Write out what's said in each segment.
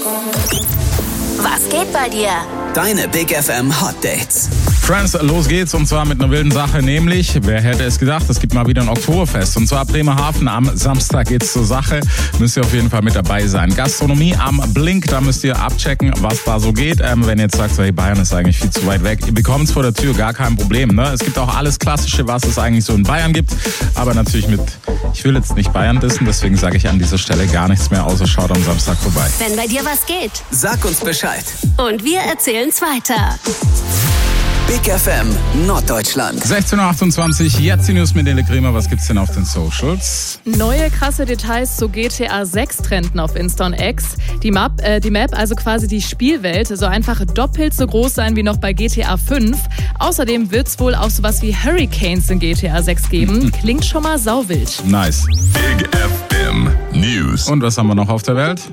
Was geht bei dir? Deine Big FM Hot Dates. Friends, los geht's und zwar mit einer wilden Sache, nämlich, wer hätte es gedacht, es gibt mal wieder ein Oktoberfest und zwar Bremerhaven, am Samstag geht's zur Sache, müsst ihr auf jeden Fall mit dabei sein. Gastronomie am Blink, da müsst ihr abchecken, was da so geht. Wenn ihr jetzt sagt, hey, Bayern ist eigentlich viel zu weit weg, ihr bekommt's vor der Tür, gar kein Problem. Ne? Es gibt auch alles Klassische, was es eigentlich so in Bayern gibt, aber natürlich ich will jetzt nicht Bayern dissen, deswegen sage ich an dieser Stelle gar nichts mehr, außer schaut am Samstag vorbei. Wenn bei dir was geht, Sag uns Bescheid. und wir erzählen's weiter. Big FM Norddeutschland. 16.28 Uhr, jetzt die News mit Nele Kremer. Was gibt's denn auf den Socials? Neue krasse Details zu GTA 6 trenden auf Insta und X. Die Map, also quasi die Spielwelt, soll einfach doppelt so groß sein wie noch bei GTA 5. Außerdem wird's wohl auch sowas wie Hurricanes in GTA 6 geben. Klingt schon mal sauwild. Nice. Big FM News. Und was haben wir noch auf der Welt?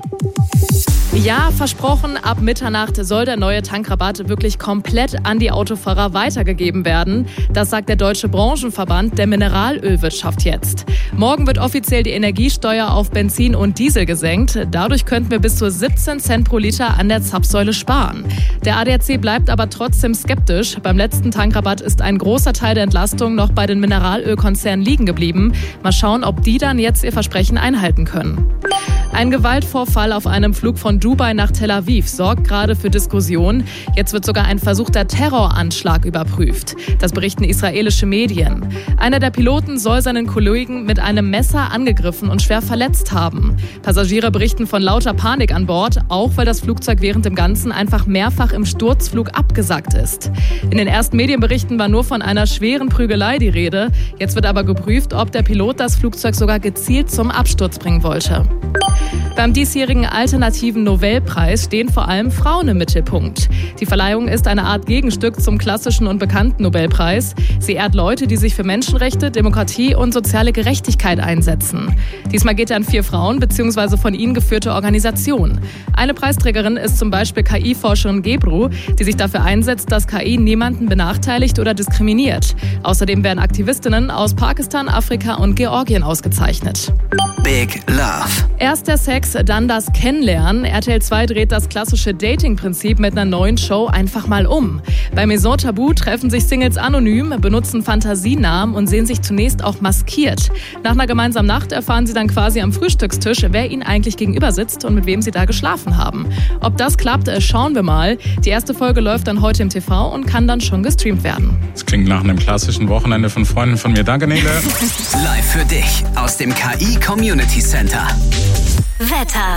Ja, versprochen, ab Mitternacht soll der neue Tankrabatt wirklich komplett an die Autofahrer weitergegeben werden. Das sagt der Deutsche Branchenverband der Mineralölwirtschaft jetzt. Morgen wird offiziell die Energiesteuer auf Benzin und Diesel gesenkt. Dadurch könnten wir bis zu 17 Cent pro Liter an der Zapfsäule sparen. Der ADAC bleibt aber trotzdem skeptisch. Beim letzten Tankrabatt ist ein großer Teil der Entlastung noch bei den Mineralölkonzernen liegen geblieben. Mal schauen, ob die dann jetzt ihr Versprechen einhalten können. Ein Gewaltvorfall auf einem Flug von Dubai nach Tel Aviv sorgt gerade für Diskussionen. Jetzt wird sogar ein versuchter Terroranschlag überprüft. Das berichten israelische Medien. Einer der Piloten soll seinen Kollegen mit einem Messer angegriffen und schwer verletzt haben. Passagiere berichten von lauter Panik an Bord, auch weil das Flugzeug während dem Ganzen einfach mehrfach im Sturzflug abgesackt ist. In den ersten Medienberichten war nur von einer schweren Prügelei die Rede. Jetzt wird aber geprüft, ob der Pilot das Flugzeug sogar gezielt zum Absturz bringen wollte. Beim diesjährigen alternativen Nobelpreis stehen vor allem Frauen im Mittelpunkt. Die Verleihung ist eine Art Gegenstück zum klassischen und bekannten Nobelpreis. Sie ehrt Leute, die sich für Menschenrechte, Demokratie und soziale Gerechtigkeit einsetzen. Diesmal geht er an 4 Frauen bzw. von ihnen geführte Organisationen. Eine Preisträgerin ist zum Beispiel KI-Forscherin Gebru, die sich dafür einsetzt, dass KI niemanden benachteiligt oder diskriminiert. Außerdem werden Aktivistinnen aus Pakistan, Afrika und Georgien ausgezeichnet. Big Love. Erst der Sex, dann das Kennenlernen. RTL 2 dreht das klassische Dating-Prinzip mit einer neuen Show einfach mal um. Bei Maison Tabou treffen sich Singles anonym, benutzen Fantasienamen und sehen sich zunächst auch maskiert. Nach einer gemeinsamen Nacht erfahren sie dann quasi am Frühstückstisch, wer ihnen eigentlich gegenüber sitzt und mit wem sie da geschlafen haben. Ob das klappt, schauen wir mal. Die erste Folge läuft dann heute im TV und kann dann schon gestreamt werden. Das klingt nach einem klassischen Wochenende von Freunden von mir. Danke, Nele. Live für dich aus dem KI Community Center. Wetter.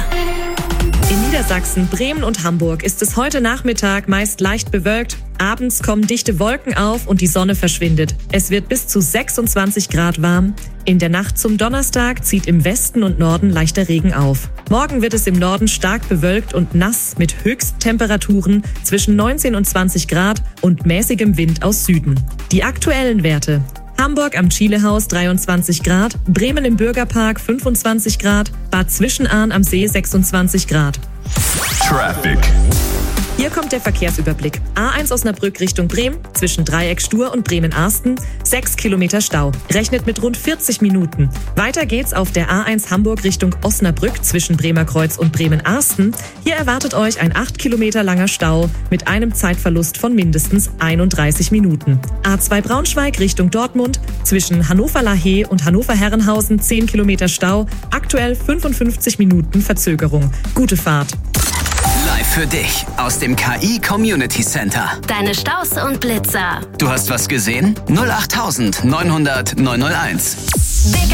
In Niedersachsen, Bremen und Hamburg ist es heute Nachmittag meist leicht bewölkt. Abends kommen dichte Wolken auf und die Sonne verschwindet. Es wird bis zu 26 Grad warm. In der Nacht zum Donnerstag zieht im Westen und Norden leichter Regen auf. Morgen wird es im Norden stark bewölkt und nass mit Höchsttemperaturen zwischen 19 und 20 Grad und mäßigem Wind aus Süden. Die aktuellen Werte: Hamburg am Chilehaus 23 Grad, Bremen im Bürgerpark 25 Grad, Bad Zwischenahn am See 26 Grad. Traffic. Hier kommt der Verkehrsüberblick. A1 Osnabrück Richtung Bremen, zwischen Dreieck Stur und Bremen-Arsten, 6 Kilometer Stau. Rechnet mit rund 40 Minuten. Weiter geht's auf der A1 Hamburg Richtung Osnabrück, zwischen Bremerkreuz und Bremen-Arsten. Hier erwartet euch ein 8 Kilometer langer Stau mit einem Zeitverlust von mindestens 31 Minuten. A2 Braunschweig Richtung Dortmund, zwischen Hannover-Lahey und Hannover-Herrenhausen 10 Kilometer Stau, aktuell 55 Minuten Verzögerung. Gute Fahrt. Live für dich aus dem KI Community Center. Deine Staus und Blitzer. Du hast was gesehen? 08900 901. Big